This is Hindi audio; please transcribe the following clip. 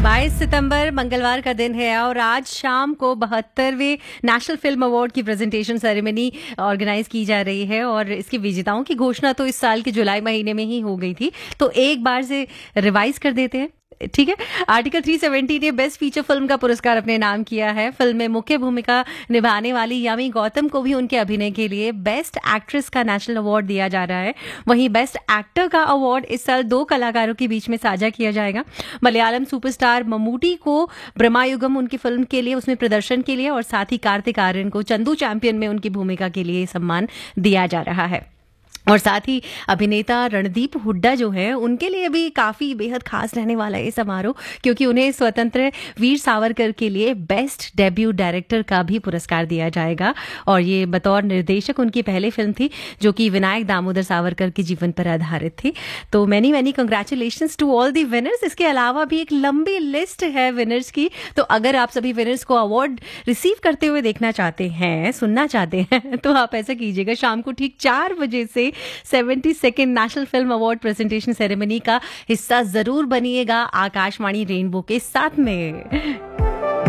22 सितंबर मंगलवार का दिन है और आज शाम को 72वें नेशनल फिल्म अवार्ड की प्रेजेंटेशन सेरेमनी ऑर्गेनाइज की जा रही है और इसके विजेताओं की घोषणा तो इस साल के जुलाई महीने में ही हो गई थी। तो एक बार से रिवाइज कर देते हैं, ठीक है। आर्टिकल 370 ने बेस्ट फीचर फिल्म का पुरस्कार अपने नाम किया है। फिल्म में मुख्य भूमिका निभाने वाली यामी गौतम को भी उनके अभिनय के लिए बेस्ट एक्ट्रेस का नेशनल अवार्ड दिया जा रहा है। वहीं बेस्ट एक्टर का अवार्ड इस साल 2 कलाकारों के बीच में साझा किया जाएगा। मलयालम सुपरस्टार मम्मूटी को ब्रह्मायुगम उनकी फिल्म के लिए, उसमें प्रदर्शन के लिए, और साथ ही कार्तिक आर्यन को चंदू चैंपियन में उनकी भूमिका के लिए सम्मान दिया जा रहा है। और साथ ही अभिनेता रणदीप हुड्डा जो है उनके लिए भी काफी बेहद खास रहने वाला है ये समारोह, क्योंकि उन्हें स्वतंत्र वीर सावरकर के लिए बेस्ट डेब्यू डायरेक्टर का भी पुरस्कार दिया जाएगा। और ये बतौर निर्देशक उनकी पहली फिल्म थी जो कि विनायक दामोदर सावरकर के जीवन पर आधारित थी। तो many many congratulations to all the winners. इसके अलावा भी एक लंबी लिस्ट है विनर्स की। तो अगर आप सभी विनर्स को अवार्ड रिसीव करते हुए देखना चाहते हैं, सुनना चाहते हैं, तो आप ऐसा कीजिएगा, शाम को ठीक 4 बजे से 72nd national film award presentation ceremony का हिस्सा जरूर बनिएगा आकाशवाणी रेनबो के साथ में।